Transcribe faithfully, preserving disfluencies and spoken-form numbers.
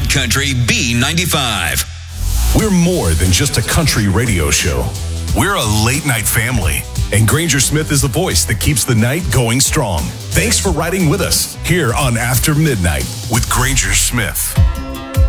Country B ninety-five. We're more than just a country radio show. We're a late-night family, and Granger Smith is the voice that keeps the night going strong. Thanks for riding with us here on After Midnight with Granger Smith.